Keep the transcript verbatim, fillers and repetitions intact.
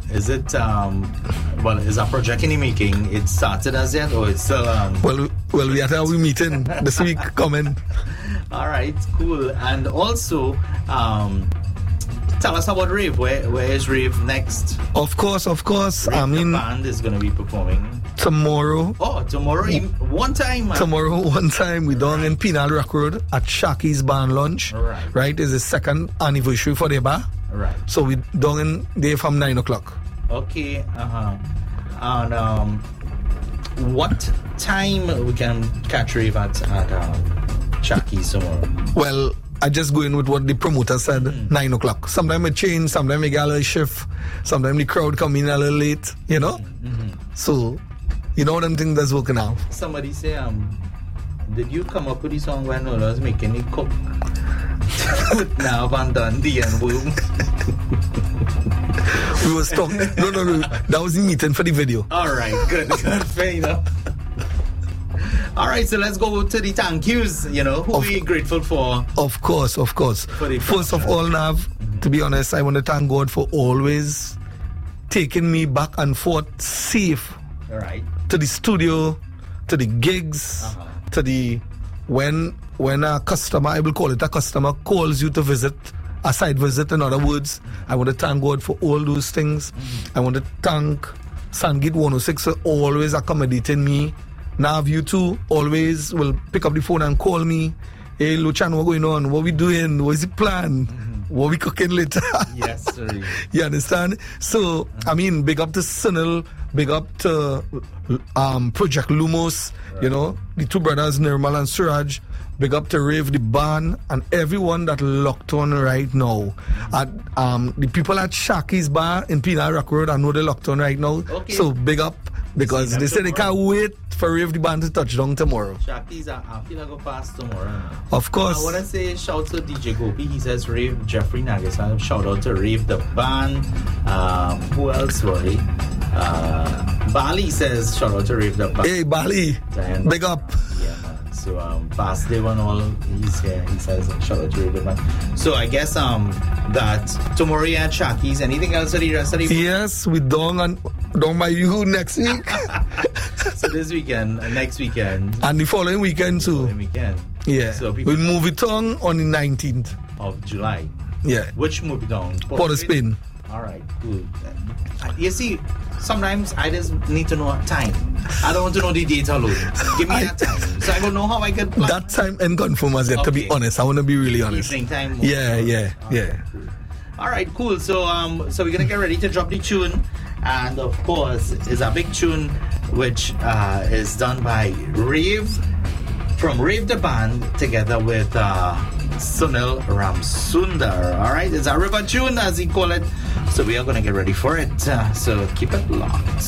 is it um well is a project in the making? It started as yet or it's still um well well we are at we meeting this week coming. All right, cool. And also um tell us about Rave. Where where is Rave next? Of course, of course. Rave, I mean, the band is gonna be performing tomorrow. Oh, tomorrow one time. Man. Tomorrow one time we down in Penal Rock Road at Shaki's Band Lunch. Right. Right, it's the second anniversary for the bar. Right. So we down in there from nine o'clock. Okay. Uh huh. And um, what time we can catch Rave at at um, Shaki's tomorrow? Well, I just go in with what the promoter said, mm. nine o'clock. Sometimes I change, sometimes I get a little shift, sometimes the crowd come in a little late, you know? Mm-hmm. So, you know what I'm thinking that's working out. Somebody say, um, did you come up with the song when Nola was making it cook? Now Van Dundee and Boom. We was talking, no, no, no, that was the meeting for the video. All right, good, good, fair enough. All right, so let's go to the thank yous. You know, who are we grateful for? Of course, of course. First of all, Nav, mm-hmm. to be honest, I want to thank God for always taking me back and forth safe. All right. To the studio, to the gigs, uh-huh. to the when when a customer, I will call it a customer, calls you to visit, a site visit, in other words. Mm-hmm. I want to thank God for all those things. Mm-hmm. I want to thank Sandgate one oh six for always accommodating me. Nav, you too always will pick up the phone and call me. Hey, Luchan, what going on? What we doing? What is the plan? Mm-hmm. What we cooking later? Yes, sir. You understand? So, mm-hmm. I mean, big up to Sunil, big up to um, Project Lumos, right. You know, the two brothers, Nirmal and Suraj. Big up to Rave, the band, and everyone that locked on right now. Mm-hmm. At um, the people at Shaki's Bar in Penal Rock Road, I know they're locked on right now. Okay. So, big up. Because they say tomorrow. They can't wait for Rave the band to touch down tomorrow. Shaki's, I feel like go past tomorrow. Of course. I want to say shout to D J Gopi. He says Rave, Jeffrey Nagasman. Shout out to Rave the band. Um, who else, Roy? Uh, Bali says shout out to Rave the band. Hey, Bali. Diane. Big up. Yeah, man. So, um, past day one all, he's here. He says shout out to Rave the band. So, I guess um that tomorrow at Shaki's. Anything else for the rest of the week? Yes, we down and down by you next week. So this weekend, uh, next weekend, and the following weekend too. Following weekend. Yeah. So we'll move it on on the nineteenth of July. Yeah. Which move it on? Port of Spain. All right, cool. You see, sometimes I just need to know time. I don't want to know the date alone. Give me I, that time, so I don't know how I can plan. That time and confirm as yet. Okay. To be honest, I want to be really honest. Evening time. Yeah, yeah, All yeah. Right, cool. All right, cool. So, um, so we're gonna get ready to drop the tune, and of course, is a big tune which uh, is done by Rave from Rave the band together with uh, Sunil Ramsundar. All right, it's a river tune as he call it. So we are gonna get ready for it. Uh, so keep it locked.